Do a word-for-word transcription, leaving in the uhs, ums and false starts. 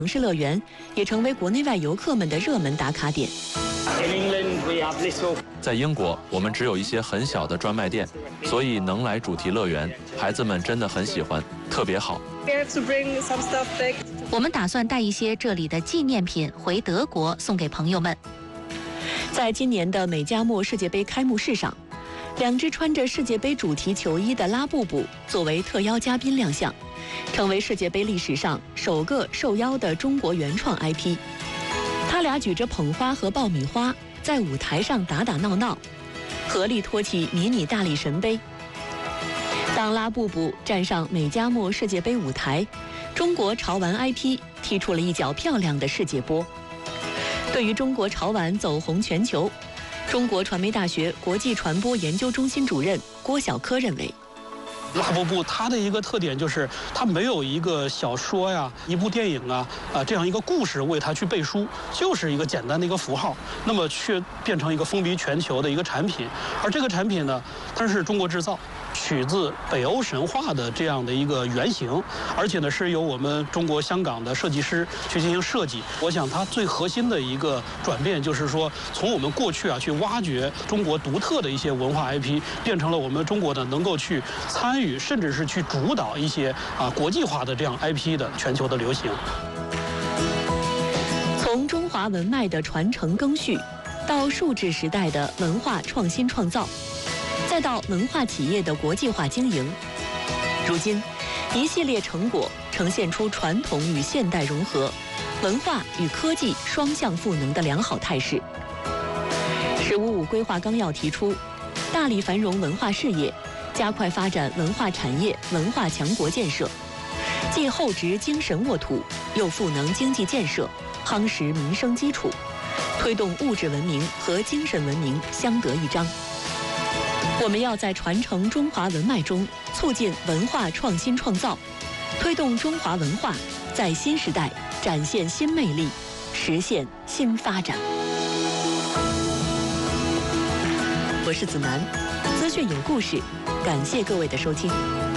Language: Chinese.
城市乐园也成为国内外游客们的热门打卡点。 在英国，我们只有一些很小的专卖店，所以能来主题乐园，孩子们真的很喜欢，特别好。 我们打算带一些这里的纪念品回德国送给朋友们。 在今年的美加墨世界杯开幕式上，两只穿着世界杯主题球衣的拉布布作为特邀嘉宾亮相，成为世界杯历史上首个受邀的中国原创 I P。他俩举着捧花和爆米花，在舞台上打打闹闹，合力托起迷你大力神杯。当拉布布站上美加墨世界杯舞台，中国潮玩 I P 踢出了一脚漂亮的世界波。对于中国潮玩走红全球，中国传媒大学国际传播研究中心主任郭晓科认为， 拉布布它的一个特点就是它没有一个小说呀、一部电影啊啊这样一个故事为它去背书，就是一个简单的一个符号，那么却变成一个风靡全球的一个产品。而这个产品呢，它是中国制造，取自北欧神话的这样的一个原型，而且呢是由我们中国香港的设计师去进行设计。我想它最核心的一个转变就是说，从我们过去啊去挖掘中国独特的一些文化 I P， 变成了我们中国呢能够去参与，甚至是去主导一些啊国际化的这样 I P 的全球的流行。 从中华文脉的传承更续，到数字时代的文化创新创造，再到文化企业的国际化经营，如今，一系列成果呈现出传统与现代融合、文化与科技双向赋能的良好态势。“十五五”规划纲要提出，大力繁荣文化事业，加快发展文化产业文化强国建设，既厚植精神沃土，又赋能经济建设，夯实民生基础，推动物质文明和精神文明相得益彰。我们要在传承中华文脉中促进文化创新创造，推动中华文化在新时代展现新魅力，实现新发展。我是子楠，资讯有故事，感谢各位的收听。